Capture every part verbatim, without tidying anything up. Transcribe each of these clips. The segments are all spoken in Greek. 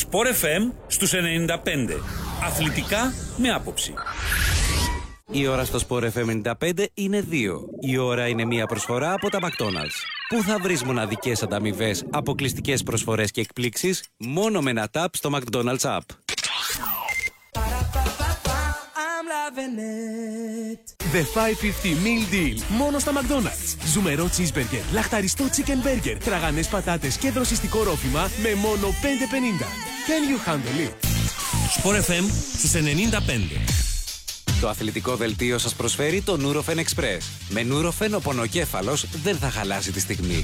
Sport εφ εμ στους ενενήντα πέντε. Αθλητικά με άποψη. Η ώρα στο Sport εφ εμ ενενήντα πέντε είναι δύο. Η ώρα είναι μια προσφορά από τα McDonald's. Πού θα βρεις μοναδικές ανταμοιβές, αποκλειστικές προσφορές και εκπλήξεις? Μόνο με ένα tap στο McDonald's app. The πεντακόσια πενήντα Meal Deal. Μόνο στα McDonald's. Ζουμερό cheeseburger, λαχταριστό chicken burger, τραγανές πατάτες και δροσιστικό ρόφημα με μόνο πέντε πενήντα. Can you handle it? Sport εφ εμ στους ενενήντα πέντε. Το αθλητικό δελτίο σας προσφέρει το Nurofen Express. Με Nurofen ο πονοκέφαλος δεν θα χαλάσει τη στιγμή.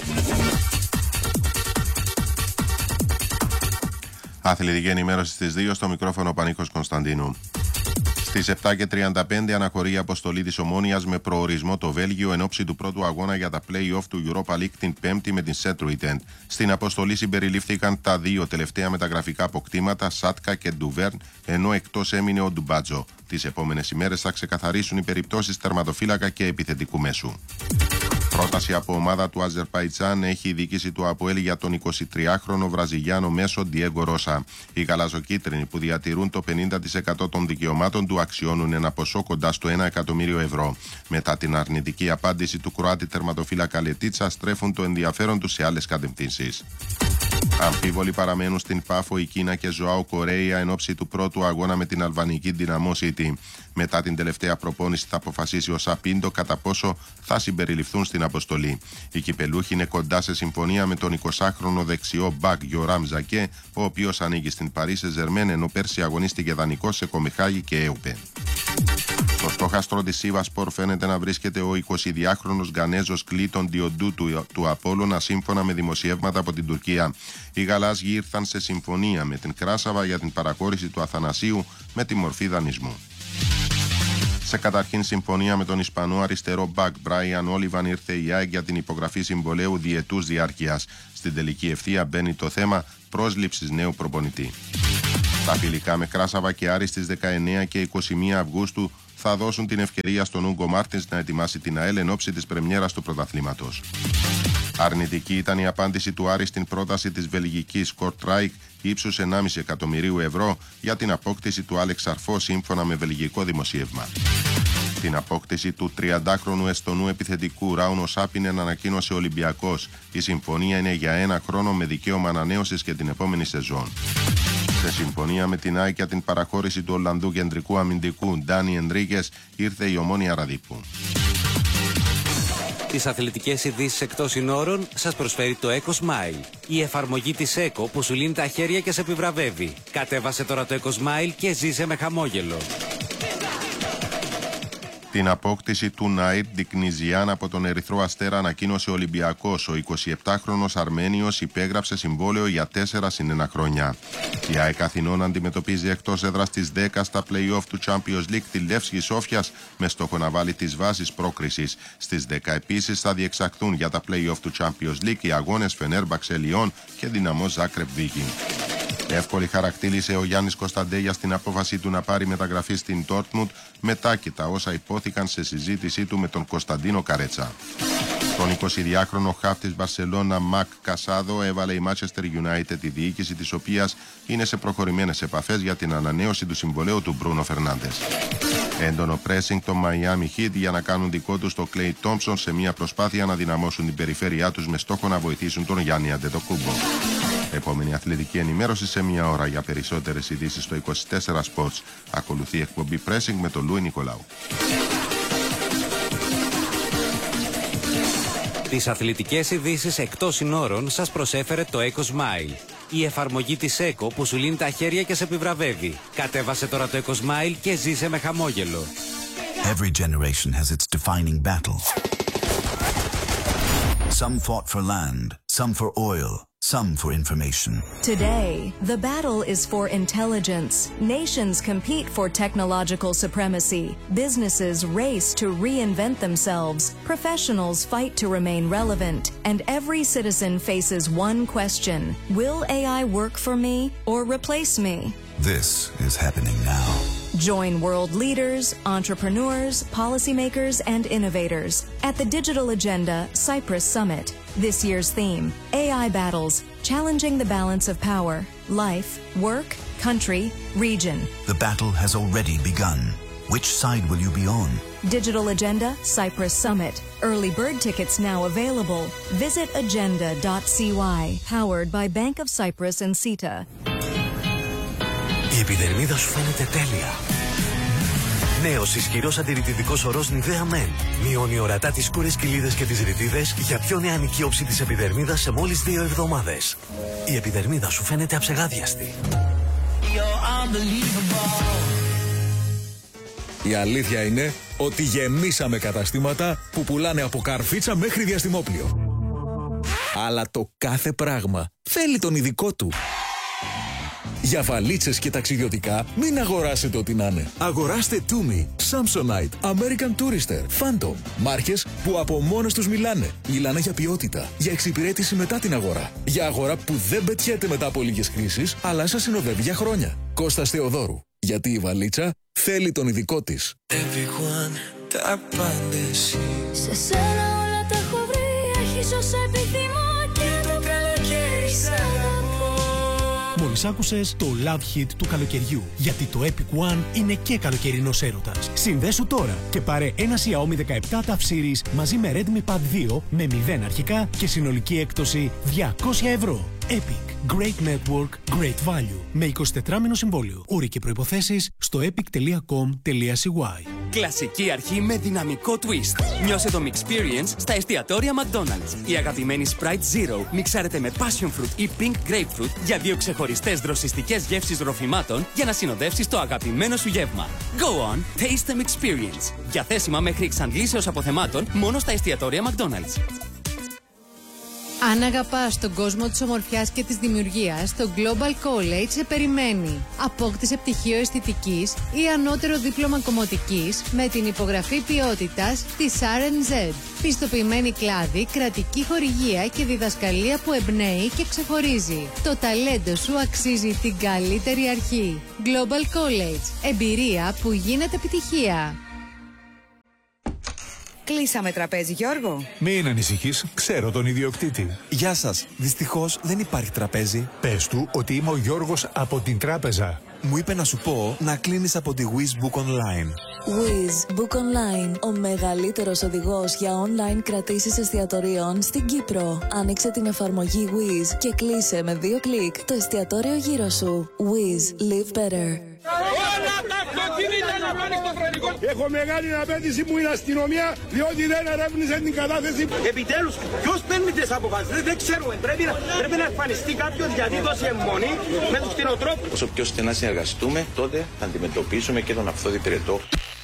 Αθλητική ενημέρωση στις δύο, στο μικρόφωνο Πανίκος Κωνσταντίνου. Στις επτά και τριάντα πέντε αναχωρεί η αποστολή της Ομόνοιας με προορισμό το Βέλγιο εν ώψη του πρώτου αγώνα για τα play-off του Europa League την Πέμπτη με την Σέτρουιτεντ. Στην αποστολή συμπεριλήφθηκαν τα δύο τελευταία μεταγραφικά αποκτήματα, Σάτκα και Ντουβέρν, ενώ εκτός έμεινε ο Ντουμπάτζο. Τις επόμενες ημέρες θα ξεκαθαρίσουν οι περιπτώσεις τερματοφύλακα και επιθετικού μέσου. Πρόταση από ομάδα του Αζερπαϊτζάν έχει η διοίκηση του ΑΠΟΕΛ για τον εικοσιτριάχρονο Βραζιλιάνο μέσο Ντιέγκο Ρώσα. Οι γαλαζοκίτρινοι που διατηρούν το πενήντα τοις εκατό των δικαιωμάτων του αξιώνουν ένα ποσό κοντά στο ένα εκατομμύριο ευρώ. Μετά την αρνητική απάντηση του Κροάτη τερματοφύλακα Λετίτσα, στρέφουν το ενδιαφέρον τους σε άλλες κατευθύνσεις. Αμφίβολοι παραμένουν στην Πάφο η Κίνα και Ζωάο Κορέια εν ώψη του πρώτου αγώνα με την αλβανική Δυναμό City. Μετά την τελευταία προπόνηση θα αποφασίσει ο Σαπίντο κατά πόσο θα συμπεριληφθούν στην αποστολή. Οι κυπελούχοι είναι κοντά σε συμφωνία με τον εικοσάχρονο δεξιό μπακ Γιοράμ Ζακέ, ο οποίος ανοίγει στην Παρί Σεν-Ζερμέν, ενώ πέρσι αγωνίστηκε δανεικός σε Κομιχάγη και Έουπε. Στο στόχαστρο της Σίβασπορ φαίνεται να βρίσκεται ο εικοσιδυάχρονος Γκανέζος Κλήτον Διοντού του, του Απόλλωνα, σύμφωνα με δημοσιεύματα από την Τουρκία. Οι Γαλάζιοι ήρθαν σε συμφωνία με την Κράσαβα για την παραχώρηση του Αθανασίου με τη μορφή δανεισμού. Σε καταρχήν συμφωνία με τον Ισπανό αριστερό μπακ Μπράιαν Όλιβαν ήρθε η ΑΕΚ για την υπογραφή συμβολαίου διετούς διάρκειας. Στην τελική ευθεία μπαίνει το θέμα πρόσληψης νέου προπονητή. Τα φιλικά με Κράσαβα και Άρη στις δεκαεννέα και είκοσι μία Αυγούστου θα δώσουν την ευκαιρία στον Ούγκο Μάρτινς να ετοιμάσει την ΑΕΛ εν ώψη της πρεμιέρας του πρωταθλήματος. Αρνητική ήταν η απάντηση του Άρη στην πρόταση της βελγικής Κορτράικ ύψους ενάμιση εκατομμυρίου ευρώ για την απόκτηση του Άλεξ Αρφό, σύμφωνα με βελγικό δημοσίευμα. Την απόκτηση του τριαντάχρονου Εστονού επιθετικού Ράουνο Σάπινεν ανακοίνωσε ο Ολυμπιακός. Η συμφωνία είναι για ένα χρόνο με δικαίωμα ανανέωσης και την επόμενη σεζόν. Σε συμφωνία με την ΑΕΚ για την παραχώρηση του Ολλανδού κεντρικού αμυντικού Ντάνι Ενρίκες ήρθε η Ομόνοια Ραδίππου. Τις αθλητικές ειδήσεις εκτός συνόρων σας προσφέρει το EcoSmile. Η εφαρμογή της Eco που σου λύνει τα χέρια και σε επιβραβεύει. Κατέβασε τώρα το EcoSmile και ζήσε με χαμόγελο. Την απόκτηση του Ναΐρ Ντικνιζιάν από τον Ερυθρό Αστέρα ανακοίνωσε ο Ολυμπιακός. Ο εικοσιεπτάχρονος Αρμένιος υπέγραψε συμβόλαιο για τέσσερα συν ένα χρόνια. Η ΑΕΚ Αθηνών αντιμετωπίζει εκτός έδρας στις δέκα στα play-off του Champions League τη Λεύσκη Σόφιας με στόχο να βάλει τις βάσεις πρόκρισης. Στις δέκα επίσης θα διεξαχθούν για τα play-off του Champions League οι αγώνες Φενέρμπαξε Λιόν και Δυναμό Ζάκρεπ Βίγινγκ. Εύκολη χαρακτήρισε ο Γιάννης Κωνσταντέλια στην απόφαση του να πάρει μεταγραφή στην Ντόρτμουντ μετά και τα όσα υπόθηκαν σε συζήτησή του με τον Κωνσταντίνο Καρέτσα. Τον εικοσιδυάχρονο χαφ της Μπαρσελόνα Μακ Κασάδο έβαλε η Manchester United, η διοίκηση της οποίας είναι σε προχωρημένες επαφές για την ανανέωση του συμβολαίου του Μπρούνο Φερνάντες. Έντονο pressing το Miami Heat για να κάνουν δικό τους το Clay Thompson σε μια προσπάθεια να δυναμώσουν την περιφέρειά τους με στόχο να βοηθήσουν τον Γιάννη Αντετοκούμπο. Επόμενη αθλητική ενημέρωση σε μια ώρα. Για περισσότερες ειδήσεις στο είκοσι τέσσερα Sports. Ακολουθεί εκπομπή Pressing με τον Λούι Νικολάου. Τις αθλητικές ειδήσεις εκτός συνόρων σας προσέφερε το EcoSmile. Η εφαρμογή της Eco που σου λύνει τα χέρια και σε επιβραβεύει. Κατέβασε τώρα το EcoSmile και ζήσε με χαμόγελο. Every generation has its defining battle. Some fought for land, some for oil, some for information. Today, the battle is for intelligence. Nations compete for technological supremacy. Businesses race to reinvent themselves. Professionals fight to remain relevant. And every citizen faces one question: will A I work for me or replace me? This is happening now. Join world leaders, entrepreneurs, policymakers, and innovators at the Digital Agenda Cyprus Summit. This year's theme, A I battles, challenging the balance of power, life, work, country, region. The battle has already begun. Which side will you be on? Digital Agenda, Cyprus Summit. Early bird tickets now available. Visit agenda dot c y. Powered by Bank of Cyprus and CETA. Η επιδερμίδα σου φαίνεται τέλεια. Νέος ισχυρός αντιρρητητικός ορός Nivea Men. Μειώνει ορατά τις σκούρες κοιλίδες και τις ρητίδες για πιο νεανική όψη της επιδερμίδας σε μόλις δύο εβδομάδες. Η επιδερμίδα σου φαίνεται αψεγάδιαστη. Η αλήθεια είναι ότι γεμίσαμε καταστήματα που πουλάνε από καρφίτσα μέχρι διαστημόπλιο. Αλλά το κάθε πράγμα θέλει τον ειδικό του. Για βαλίτσες και ταξιδιωτικά μην αγοράσετε ό,τι να είναι. Αγοράστε Tumi, Samsonite, American Tourister, Phantom. Μάρκες που από μόνες τους μιλάνε. Μιλάνε για ποιότητα, για εξυπηρέτηση μετά την αγορά. Για αγορά που δεν πετιέται μετά από λίγες χρήσεις, αλλά σας συνοδεύει για χρόνια. Κώστας Θεοδόρου. Γιατί η βαλίτσα θέλει τον ειδικό της. Everyone, τα απάντηση. Σε σένα όλα τα έχω βρει, έχεις όσα επιθυμώ και το καλοκαίρι σ' αγαπώ. Μόλις άκουσες το Love Hit του καλοκαιριού, γιατί το Epic One είναι και καλοκαιρινός έρωτας. Συνδέσου τώρα και πάρε ένα Xiaomi δεκαεπτά Tough Series μαζί με Redmi Pad δύο με μηδέν αρχικά και συνολική έκπτωση διακόσια ευρώ. Epic. Great Network, Great Value. Με εικοσιτετράμηνο συμβόλαιο. Όροι και προϋποθέσεις στο epic τελεία com τελεία c y. Κλασική αρχή με δυναμικό twist. Νιώσε το Mixperience στα εστιατόρια McDonald's. Η αγαπημένη Sprite Zero μιξάρεται με Passion Fruit ή Pink Grapefruit για δύο ξεχωριστές δροσιστικές γεύσεις ροφημάτων για να συνοδεύσεις το αγαπημένο σου γεύμα. Go on, taste the Mixperience. Διαθέσιμα μέχρι εξαντλήσεως αποθεμάτων μόνο στα εστιατόρια McDonald's. Αν αγαπάς τον κόσμο της ομορφιάς και της δημιουργίας, το Global College σε περιμένει. Απόκτησε πτυχίο αισθητικής ή ανώτερο δίπλωμα κομμωτικής με την υπογραφή ποιότητας της αρ εν ζετ. Πιστοποιημένη κλάδη, κρατική χορηγία και διδασκαλία που εμπνέει και ξεχωρίζει. Το ταλέντο σου αξίζει την καλύτερη αρχή. Global College. Εμπειρία που γίνεται επιτυχία. Κλείσαμε τραπέζι, Γιώργο. Μην ανησυχείς, ξέρω τον ιδιοκτήτη. Γεια σας. Δυστυχώς δεν υπάρχει τραπέζι. Πες του ότι είμαι ο Γιώργος από την τράπεζα. Μου είπε να σου πω να κλείνεις από τη Wiz Book Online. Wiz Book Online, ο μεγαλύτερος οδηγός για online κρατήσεις εστιατορίων στην Κύπρο. Άνοιξε την εφαρμογή Wiz και κλείσε με δύο κλικ το εστιατόριο γύρω σου. Wiz, live better. Όλα τα αυτοκίνητα να πάνε στο χρονικό. Έχω μεγάλη απέτηση που είναι αστυνομία, διότι δεν ερεύνησε την κατάθεση. Επιτέλους, ποιος παίρνει τις αποφάσεις, δεν ξέρουμε. Πρέπει να, πρέπει να εμφανιστεί κάποιος γιατί τόση αιμονή με τους κτηνοτρόφους. Όσο πιο στενά συνεργαστούμε, τότε θα αντιμετωπίσουμε και τον αυθόδη πυρετό.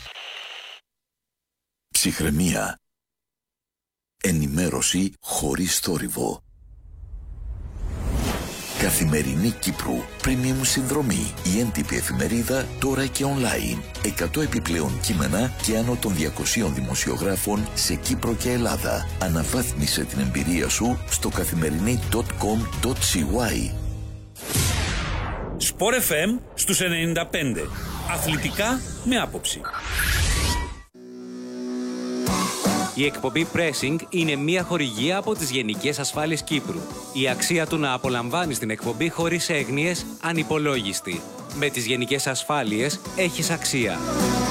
Ψυχραιμία. Ενημέρωση χωρίς θόρυβο. Καθημερινή Κύπρου, premium συνδρομή, η έντυπη εφημερίδα τώρα και online. εκατό επιπλέον κείμενα και άνω των διακοσίων δημοσιογράφων σε Κύπρο και Ελλάδα. Αναβάθμισε την εμπειρία σου στο καθημερινή τελεία κομ τελεία σι γουάι. Sport εφ εμ στους ενενήντα πέντε. Αθλητικά με άποψη. Η εκπομπή Pressing είναι μια χορηγία από τις Γενικές Ασφάλειες Κύπρου. Η αξία του να απολαμβάνεις την εκπομπή χωρίς έγνοιες ανυπολόγιστη. Με τις Γενικές Ασφάλειες έχεις αξία.